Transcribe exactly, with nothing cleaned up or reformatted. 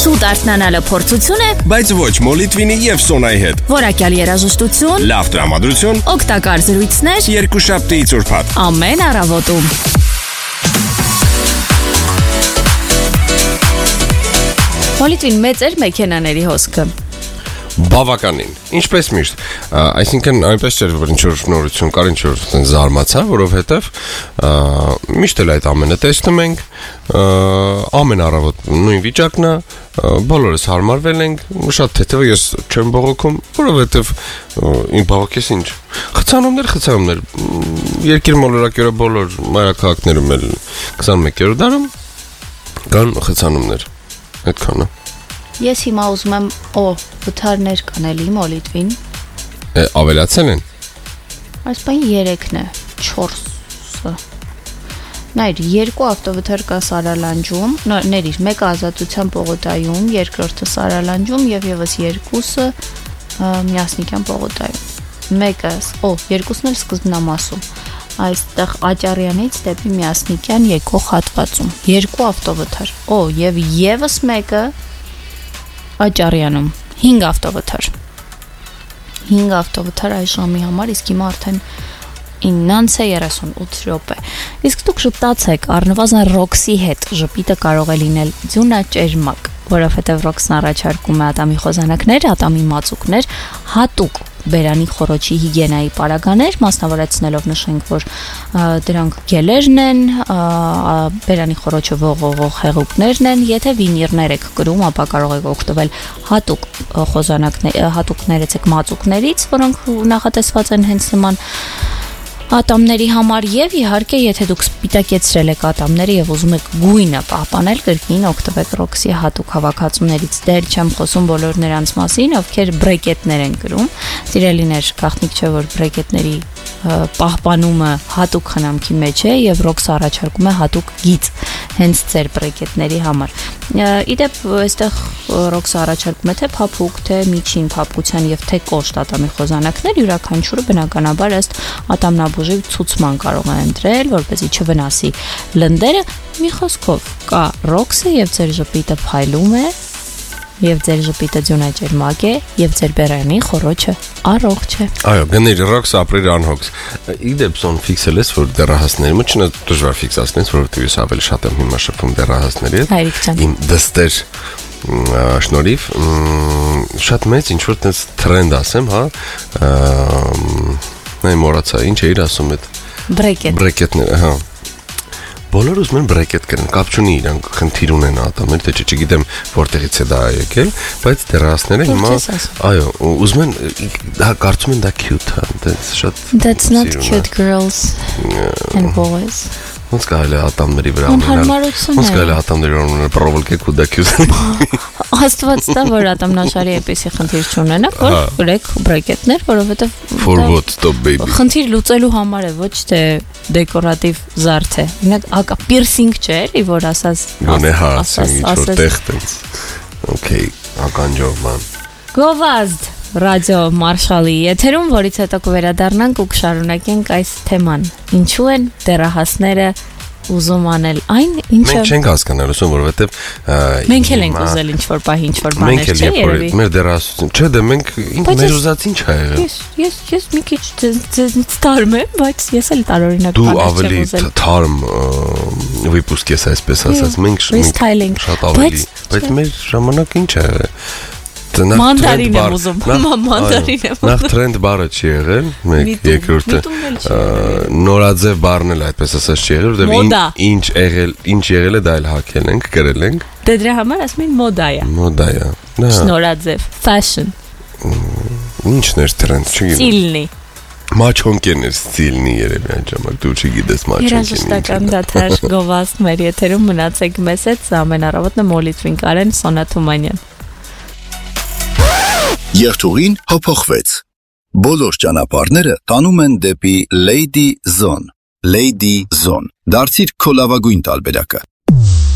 Շուտ արթնանալը փորձություն է, բայց ոչ Մոլիտվինի եւ Սոնայի հետ։ Որակյալ երաժշտություն, լավ տրամադրություն, օգտակար զրույցներ, երկուշաբթիից ուրբաթ։ ամեն առավոտում։ Մոլիտվին մեծ էր մեքենաների հոսքը։ Բավականին, ինչպես միշտ, այսինքն այնպես չէր, որ ինչ-որ շնորհություն կար, ինչ-որ զարմացա, որովհետև միշտ էլ այդ ամենը տեսնում ենք, ամեն առավոտ նույն վիճակն է, բոլորս հարմարվել ենք, շատ թեթև ես չեմ բողոքում, որովհետև իմ բողոքես ինչ, խցանումներ, խցանումներ, երկիր մոլորակյորը բոլոր մայրաքաղաքներում էլ քսանմեկերորդ դարում կան խցանումներ, այդքան է։ Ես հիմա ուզում եմ, օ, վթարներ կան էլի Մոլիտվին։ Ավելացել են։ Այս բան երեքն է, չորսը։ Նայր, երկու ավտովթար կա Սարալանջում, ներիր, մեկը Ազատության պողոտայում, երկրորդը Սարալանջում եւ եւս երկուսը Միասնիկյան պողոտայում։ Մեկը, օ, երկուսն էլ սկզբնամասում։ Այստեղ Աճարյանից դեպի Միասնիկյան եկող հատվածում։ Երկու ավտովթար։ Օ, եւ եւս մեկը Աճարյանում հինգ ավտովթար հինգ ավտովթար այս ժամի համար, իսկ հիմա արդեն ինը երեսունութ րոպե։ Իսկ դուք շփտացեք առնվազն Ռոքսի հետ, ժպիտը կարող է լինել ձյունաճերմակ, որովհետև Ռոքսն առաջարկում է ատամի խոզանակներ, ատամի մածուկներ, հատուկ բերանի խոռոչի հիգիենայի պարագաներ, մասնավորեցնելով նշենք, որ դրանք գելերն են, բերանի խոռոչը ողողող հեղուկներն են, եթե վինիրներ եք կրում, ապա կարող եք օգտվել հատուկ խոզանակներ, հատուկներից եք մածուկներից, որոնք նախատեսված են հենց նման ատամների համար եւ իհարկե եթե դուք սպիտակեցրել եք ատամները եւ ուզում եք գույնը պահպանել, կրկին օգտվեք Ռոքսի հատուկ հավաքածուներից։ Դեռ չեմ խոսում բոլոր նրանց մասին, ովքեր բրեկետներ են կրում։ Սիրելիներ, գաղտնիք չէ, որ բրեկետների պահպանումը հատուկ խնամքի մեջ է եւ Ռոքսը առաջարկում է հատուկ գիծ հենց ձեր բրեկետների համար։ Իդեպ այստեղ Ռոքսը առաջարկում է թե փափուկ, թե միջին փափկության եւ թե կոշտ ատամի խոզանակներ, յուրաքանչյուրը բնականաբար ըստ ատամնաբուժի ցուցման կարող է ընտրել, որպեսզի չվնասի լնդերը։ Մի խոսքով, կա Ռոքսը եւ ձեր ժպիտը փայլում է, եւ ձեր ժպիտը ձյունաճերմակ է, եւ ձեր բերանի խոռոչը առողջ է։ Այո, գներ Ռոքս ապրիր անհոգս։ Իդեպ սոն ֆիքսել ես, որ դեռահասների մոտ չնա դժվար ֆիքսացնես, որովհետեւ ես ավելի շատ եմ հիմա շփվում դեռահասների հետ։ Իմ դստեր շնորհիվ շատ մեծ ինչ որ տես տրենդ ասեմ, հա։ Նայ մոռացա, ինչ է իր ասում այդ բրեկետ։ Բրեկետները, հա։ Բոլորը ուզում են բրեկետ կրեն, կապ չունի իրանք խնդիր ունեն ատամներ, թե չգիտեմ որտեղից է դա եկել, բայց դեռահասները հիմա, այո, ուզում են, դա կարծում են դա cute, հա, դա շատ That's not cute girls and boys. Ոնց կարելի է ատամների վրա ունենալ, ոնց կարելի է ատամների վրա ունենալ պրովոլկեք ու դա cute։ Աստված տա, որ ատամնաշարի էպիսի խնդիր չունենաք, որ գրեք բրեկետներ, որովհետև For what stop baby։ Խնդիր լուծելու համար է, ոչ թե դեկորատիվ զարդ է։ Ինք ակա պիրսինգ չէ, էլի որ ասած։ Գոնե հա, ինչ-որ տեղ տենց։ Okay, ականջով ման։ Գովազդ ռադիո մարշալի եթերում, որից հետո կվերադառնանք ու կշարունակենք այս թեման։ Ինչու են դեռահասները ուզում անել այն, ինչը մենք չենք հասկանալ, ուսում, որովհետև մենք էլ ենք ուզել ինչ-որ պահ, ինչ-որ բաներ, չէ՞ երևի։ Մեր դեռահասություն, չէ, դե մենք մեր ուզած ինչ ա եղել։ Ես ես ես մի քիչ թարմ եմ, բայց ես էլ տարօրինակ բաներ չեմ ուզել։ Դու ավելի թարմ վիպուսկ ես այսպես ասած, մենք շատ ավելի, բայց մեր ժամանակ ինչ ա եղել։ Մանդարին եմ ուզում, մանդարին եմ ուզում։ Նախ տրենդ բառը չի եղել, մեկ, երկրորդը նորաձև բառն էլ այդպես ասած չի եղել, որտեղ ինչ եղել, ինչ եղել է դա էլ հակել ենք, գրել ենք։ Դե դրա համար ասում են մոդա է։ Մոդա է։ Նորաձև, fashion։ Ինչն էր տրենդ, չգիտեմ։ Ստիլնի։ Մաչոնկեն էր ստիլնի երևի այն ժամանակ, դու չգիտես մաչոնկեն։ Երաժշտական դաթար գովազդ մեր եթերում մնացեք մեզ հետ, ամեն առավոտը Մոլիտվին Կարեն Սոնա Թումանյան։ Երթուղին հափոխվեց։ Բոլոր ճանապարհները տանում են դեպի Lady Zone։ Lady Zone։ Դարձիր քո լավագույն տարբերակը։